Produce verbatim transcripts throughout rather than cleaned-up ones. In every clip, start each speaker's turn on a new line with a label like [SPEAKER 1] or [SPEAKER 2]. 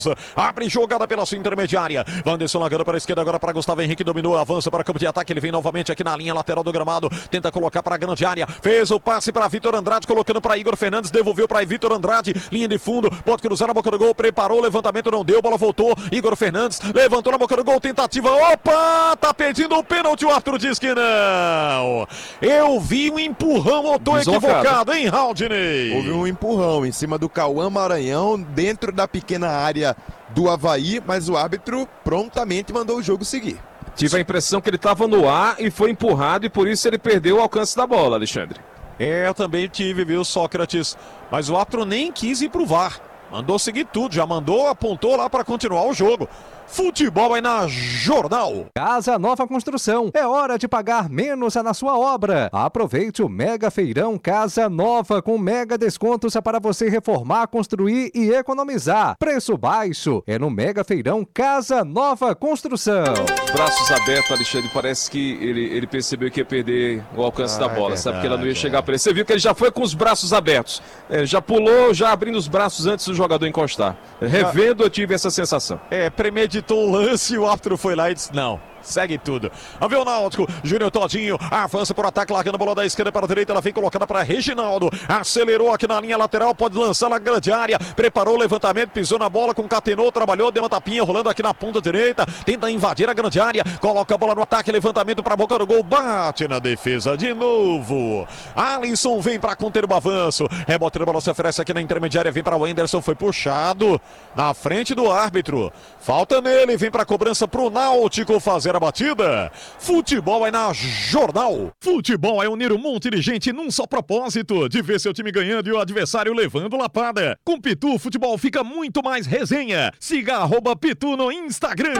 [SPEAKER 1] Abre jogada pela sua intermediária. Wanderson largando para a esquerda agora para Gustavo Henrique. Dominou, avança para o campo de ataque. Ele vem novamente aqui na linha lateral do gramado. Tenta colocar para a grande área. Fez o passe para Vitor Andrade, colocando para Igor Fernandes. Devolveu para Vitor Andrade. Linha de fundo. Pode cruzar na boca do gol. Preparou. Levantamento não deu. Bola voltou. Igor Fernandes levantou na boca do gol. Tentativa. Opa! Tá pedindo o pênalti. O árbitro diz que não. Eu vi um empurrão. Ou tô equivocado, hein, Haldney?
[SPEAKER 2] Houve um empurrão em cima do Cauã Maranhão, dentro da pequena área do Avaí, mas o árbitro prontamente mandou o jogo seguir.
[SPEAKER 3] Tive a impressão que ele estava no ar e foi empurrado e por isso ele perdeu o alcance da bola, Alexandre.
[SPEAKER 1] É, eu também tive, viu, Sócrates? Mas o árbitro nem quis ir pro V A R. Mandou seguir tudo, já mandou, apontou lá para continuar o jogo. Futebol aí na Jornal.
[SPEAKER 4] Casa Nova Construção. É hora de pagar menos na sua obra. Aproveite o Mega Feirão Casa Nova com mega descontos para você reformar, construir e economizar. Preço baixo é no Mega Feirão Casa Nova Construção.
[SPEAKER 3] Os braços abertos, Alexandre, parece que ele, ele percebeu que ia perder o alcance ah, da bola, é verdade, sabe que ela não ia chegar é. para ele. Você viu que ele já foi com os braços abertos. É, já pulou, já abrindo os braços antes do jogador encostar. Revendo, eu tive essa sensação.
[SPEAKER 1] É, premeditado. O lance, o árbitro foi lá e disse não, segue tudo. Vamos ver o Náutico, Júnior Todinho, avança por ataque, largando a bola da esquerda para a direita, ela vem colocada para Reginaldo, acelerou aqui na linha lateral, pode lançar na grande área, preparou o levantamento, pisou na bola, concatenou, trabalhou, deu uma tapinha, rolando aqui na ponta direita, tenta invadir a grande área, coloca a bola no ataque, levantamento para a boca do gol, bate na defesa de novo. Alisson vem para conter o avanço, rebote da bola se oferece aqui na intermediária, vem para o Wenderson, foi puxado na frente do árbitro, falta nele, vem para a cobrança para o Náutico fazer a batida. Futebol é na Jornal. Futebol é unir um monte de gente num só propósito, de ver seu time ganhando e o adversário levando lapada. Com Pitu, futebol fica muito mais resenha. Siga arroba Pitu no Instagram.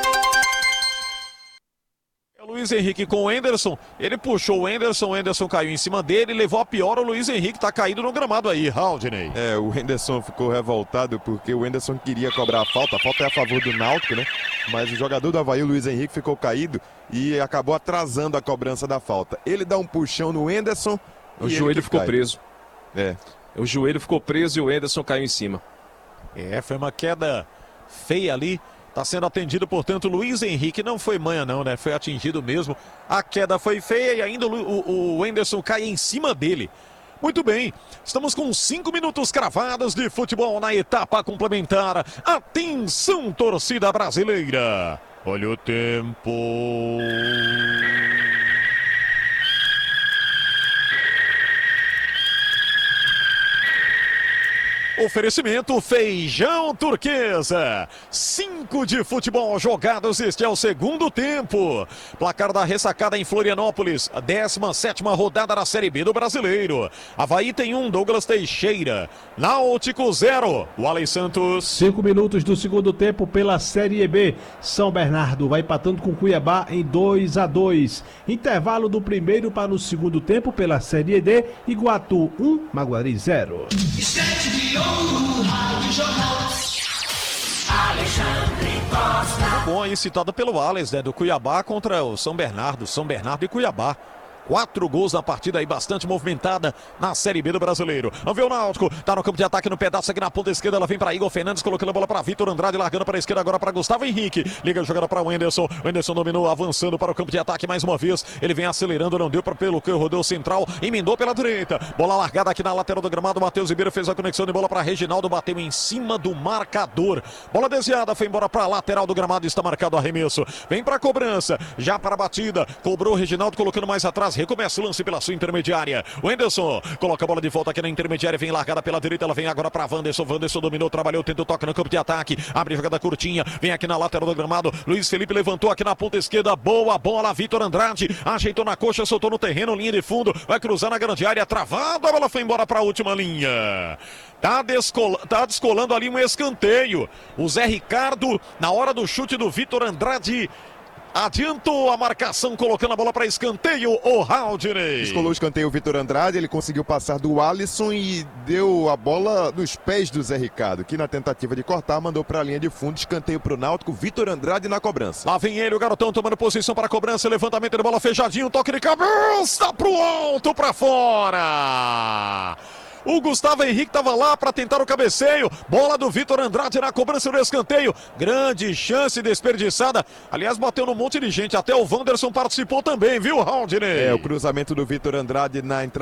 [SPEAKER 1] Luiz Henrique com o Enderson, ele puxou o Enderson, o Enderson caiu em cima dele, levou a pior, o Luiz Henrique tá caído no gramado aí, Haldney.
[SPEAKER 2] É, o Enderson ficou revoltado porque o Enderson queria cobrar a falta, a falta é a favor do Náutico, né? Mas o jogador do Avaí, o Luiz Henrique, ficou caído e acabou atrasando a cobrança da falta. Ele dá um puxão no Enderson.
[SPEAKER 3] O joelho ficou
[SPEAKER 2] cai.
[SPEAKER 3] preso.
[SPEAKER 2] É.
[SPEAKER 3] O joelho ficou preso e o Enderson caiu em cima.
[SPEAKER 1] É, foi uma queda feia ali. Está sendo atendido, portanto, Luiz Henrique. Não foi manha não, né? Foi atingido mesmo. A queda foi feia e ainda o, o, o Wenderson cai em cima dele. Muito bem, estamos com cinco minutos cravados de futebol na etapa complementar. Atenção, torcida brasileira. Olha o tempo. Oferecimento Feijão Turquesa. Cinco de futebol jogados, este é o segundo tempo. Placar da ressacada em Florianópolis, a décima sétima rodada da Série B do Brasileiro. Avaí tem um, Douglas Teixeira. Náutico zero, o Alex Santos.
[SPEAKER 5] Cinco minutos do segundo tempo pela Série B. São Bernardo vai empatando com Cuiabá em dois a dois. Intervalo do primeiro para o segundo tempo pela Série D. Iguatu um, Maguari zero.
[SPEAKER 1] Bom, aí citado pelo Alex, né, do Cuiabá contra o São Bernardo, São Bernardo e Cuiabá. Quatro gols na partida aí, bastante movimentada na Série B do Brasileiro. Vamos ver o Náutico, tá no campo de ataque, no pedaço aqui na ponta esquerda, ela vem para Igor Fernandes, colocando a bola para Vitor Andrade, largando para a esquerda agora para Gustavo Henrique. Liga a jogada para o Wenderson, o Wenderson dominou, avançando para o campo de ataque mais uma vez. Ele vem acelerando, não deu para pelo que rodou central, emendou pela direita. Bola largada aqui na lateral do gramado, Matheus Ribeiro fez a conexão de bola para Reginaldo, bateu em cima do marcador. Bola desviada, foi embora para a lateral do gramado, está marcado o arremesso. Vem para a cobrança, já para a batida, cobrou o Reginaldo, colocando mais atrás, recomeça o lance pela sua intermediária. O Wenderson coloca a bola de volta aqui na intermediária, vem largada pela direita, ela vem agora para Wanderson. Wanderson dominou, trabalhou, tenta o toque no campo de ataque, abre jogada curtinha, vem aqui na lateral do gramado. Luiz Felipe levantou aqui na ponta esquerda, boa bola, Vitor Andrade ajeitou na coxa, soltou no terreno, linha de fundo, vai cruzar na grande área, travada, a bola foi embora para a última linha. Tá, descol... tá descolando ali um escanteio. O Zé Ricardo, na hora do chute do Vitor Andrade, adiantou a marcação, colocando a bola para escanteio, o Haldney.
[SPEAKER 2] Descolou o escanteio o Vitor Andrade, ele conseguiu passar do Alisson e deu a bola nos pés do Zé Ricardo, que na tentativa de cortar, mandou para a linha de fundo, escanteio para o Náutico, Vitor Andrade na cobrança.
[SPEAKER 1] Lá vem ele, o garotão tomando posição para a cobrança, levantamento de bola fechadinho, toque de cabeça pro alto, para fora. O Gustavo Henrique estava lá para tentar o cabeceio. Bola do Vitor Andrade na cobrança do escanteio. Grande chance desperdiçada. Aliás, bateu num monte de gente. Até o Wanderson participou também, viu, Raul?
[SPEAKER 2] É, o cruzamento do Vitor Andrade na entrada